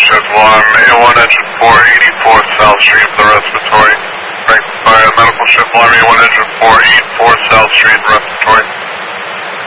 Schedule on A1 engine 484 South Street, the respiratory. Franklin Fire medical ship alarm A1 engine 484 South Street, respiratory.